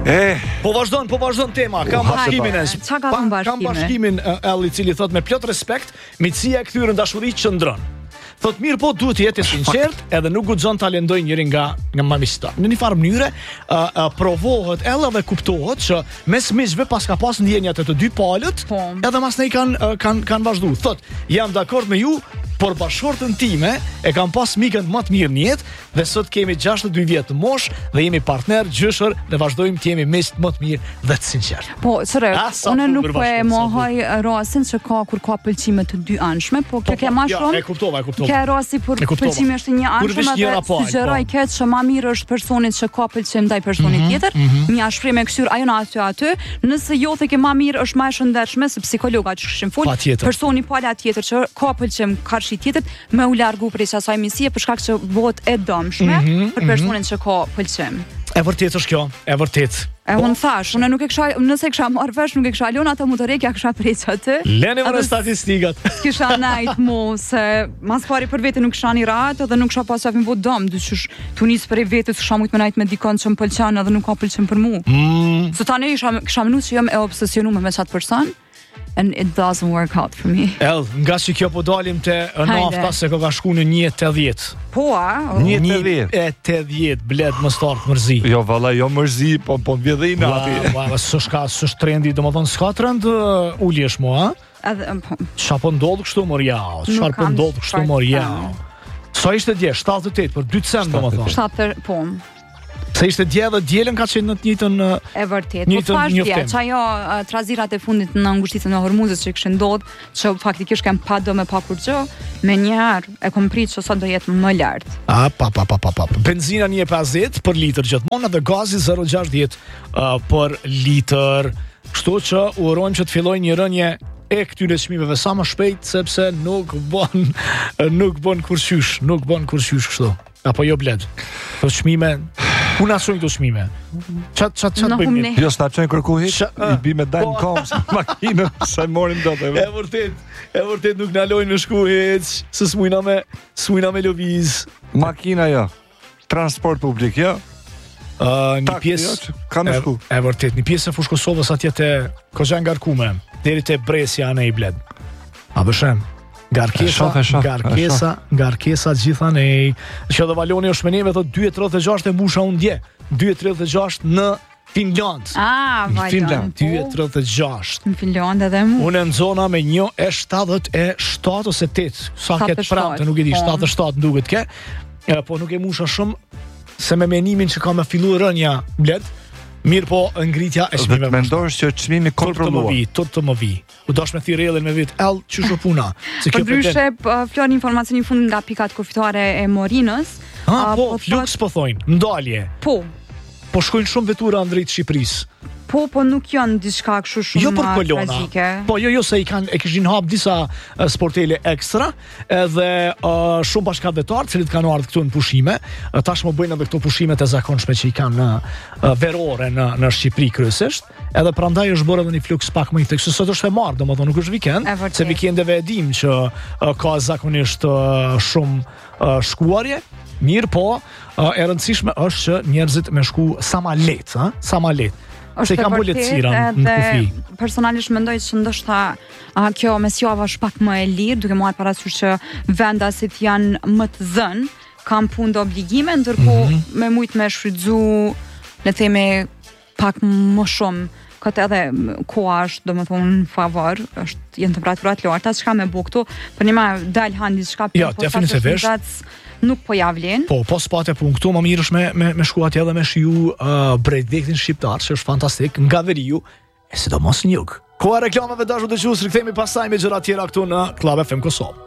Po vazhdon tema. Kam bashkimin i cili thot me plot respekt, miqësia e kthyer në dashuri qëndron. Thot mirë po duhet të jetë sinqert edhe nuk guxon ta lëndoj njërin nga mamista. Në një farë mënyre provohet edhe kuptohet që mes miqve pas ka pas ndjenjat e të dy palët, edhe mas ne kanë vazhdu. Thot jam dakord me ju, por bashkëshortën time e kam pas mikën më të mirë në jetë dhe sot kemi 62 vjet të mosh dhe jemi partner gjyshër dhe vazhdojmë të jemi miq më të mirë dhe të sinqert. Po, unë nuk po e mohoj rastin që ka kur ka pëlqime të dy anshme, po kjo ke më shumë. E kuptova. Ke rasti për pëlqimi është një anshëm atë sugjeroj keq që më mirë është personit që ka pëlqim ndaj personit tjetër, një shprehje me këshir ajo na aty, nëse jo the ke më mirë është më e shëndetshme se psikologa që kishin fol, personi pala tjetër që ka pëlqim tjetër me u largu prej asaj misie për shkak që bëhet e dëmshme për personin që ka pëlqim. E vërtet është kjo, e vërtet. Unë thash, unë nuk e kisha, nëse kisha marrë vesh, nuk e kisha lënë atë motorekja, kisha preç aty. Lënë më statistikat. Kisha najt mo se mas pari për vete nuk kisha një ratë dhe nuk kisha pas javën po dëm, dyqysh tu nis për vetes kisha mujt më najt me dikon që më pëlqen edhe nuk ka pëlqim për mua. Se tani kisha menuar që jam e obsesionuar me çat person. And it doesn't work out for me. Nga që kjo po dalim te nafta se ka shku në 1.80. Po, 1.80 bled më start mërzi. Jo, valla, jo mërzi, po vjedhin ati. S'është trendi, domethënë s'ka trend uljesh mua, Çfarë po ndodh kështu morjao? Çfarë po ndodh kështu morjao? Sa ishte dje, 78 për 2 cent domethënë. 70 po. Se ishte dje dhe dielën ka qenë në të njëjtën e vërtet. Po thashë çajo trazirat e fundit në ngushticën e Hormuzit që kishin ndodhur, që faktikisht kanë pa dëm e pa kurrë, me njëherë e kom pritë se sa do jetë më lart. Pa. Benzina 1.50 për litër gjithmonë dhe gazi 0.60 për litër. Kështu që urojmë që të fillojë një rënje e këtyre çmimeve sa më shpejt, sepse nuk bën kurrësh kështu. Apo jo bled. Këto çmime, ku na shojnë këto çmime? Çat bëjmë. Jo sta çojnë kërkuhit, i bi me dal në kom makinën, sa morim dot. E vërtet nuk na lojnë në shku hiç, se smujna me lëviz. Makina jo. Transport publik jo. Një pjesë ka në shku. E vërtet, një pjesë e fushë Kosovës atje te Kozha ngarkume, deri te Bresja në i bled. A bëshem? Ngarkesa gjitha nej. Që dhe Valoni është me neve thot 2.36 e musha unë dje. 2.36 në Finland. Valon. 2.36. Në Finland edhe mu. Unë në zona me 1.77 ose 8. Sa ketë pranë, nuk e di, 77 duket ke. Po nuk e musha shumë, se me menimin që ka me fillu rënja bled. Mirë po ngritja e çmimeve. Mendosh që çmimi kontrolluar. Të më vi. U dash me thirrë rrellin me vit çysho puna. Se kjo ndryshe flon informacioni në fund nga pikat kufitare e Morinës. Flux po thojnë, ndalje. Po shkojnë shumë vetura drejt Shqipërisë. Po nuk janë diçka kështu shumë tragjike. Po jo se e kishin hap disa sportele ekstra, edhe shumë bashkëdhetar, cilët kanë ardhur këtu në pushime, tashmë bëjnë edhe këto pushimet e zakonshme që i kanë në verore në Shqipëri kryesisht, edhe prandaj është bërë edhe një fluks pak më i thekë. Sot është e marrë, domethënë nuk është vikend, se vikendeve e dim që ka zakonisht shumë shkuarje. Mirë po, e rëndësishme është që njerëzit me shku sa ma lehtë, se i kam bu lehtësira në kufi. Personalisht mendoj që ndoshta kjo mesjava është pak më e lirë, duke marrë parasysh që vendasit janë më të zënë, kanë punë dhe obligime, ndërkohë me mujt me shfrytzu, le të themi pak më shumë. Këtë edhe koha është, do më thonë, në favor, jenë temperaturat larta, çka me bu këtu, për një ma dal handi çka për definitivisht. Nuk po javlen. Po spate punë këtu, më mirë është me shku atje dhe me shiju brejdektin shqiptar, që është fantastik, nga veriu, e sidomos në jug. Koha reklamave dashur dëgjues, rikthehemi pastaj me gjëra tjera këtu në Club FM Kosovë.